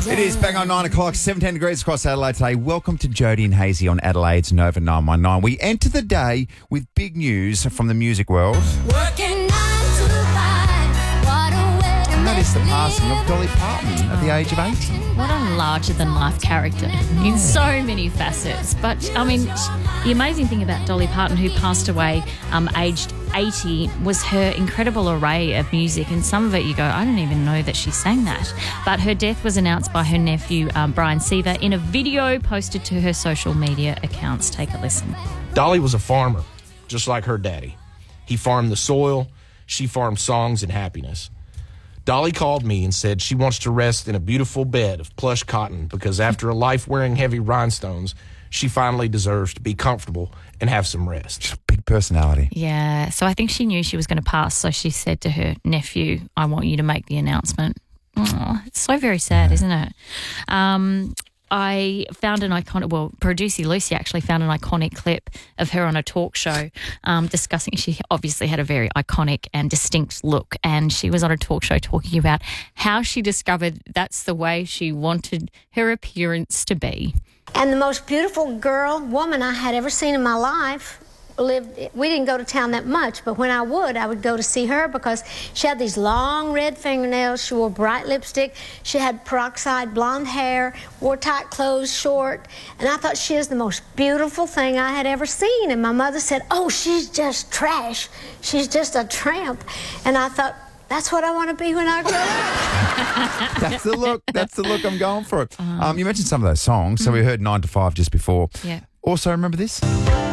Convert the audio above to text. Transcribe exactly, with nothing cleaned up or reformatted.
It is bang on nine o'clock, seventeen degrees across Adelaide today. Welcome to Jody and Hazy on Adelaide's Nova nine one nine. We enter the day with big news from the music world. Working nine to five, what a way to And that is the make passing of living Dolly Parton at the age of eighty. What a larger-than-life character in so many facets. But, I mean, the amazing thing about Dolly Parton, who passed away um, aged eighty, was her incredible array of music. And some of it you go, I didn't even know that she sang that. But her death was announced by her nephew, um, Brian Seaver, in a video posted to her social media accounts. Take a listen. Dolly was a farmer, just like her daddy. He farmed the soil. She farmed songs and happiness. Dolly called me and said she wants to rest in a beautiful bed of plush cotton because after a life wearing heavy rhinestones, she finally deserves to be comfortable and have some rest. Just a big personality. Yeah, so I think she knew she was going to pass, so she said to her nephew, I want you to make the announcement. Oh, it's so very sad, isn't it? Um, I found an iconic, well, producer Lucy actually found an iconic clip of her on a talk show um, discussing, she obviously had a very iconic and distinct look, and she was on a talk show talking about how she discovered that's the way she wanted her appearance to be. And the most beautiful girl, woman I had ever seen in my life lived, we didn't go to town that much, but when I would, I would go to see her because she had these long red fingernails, she wore bright lipstick, she had peroxide blonde hair, wore tight clothes, short, and I thought she was the most beautiful thing I had ever seen. And my mother said, oh, she's just trash. She's just a tramp. And I thought, that's what I want to be when I grow up. That's the look. That's the look. I'm going for it. Um, you mentioned some of those songs. So we heard nine to five just before. Yeah. Also, remember this?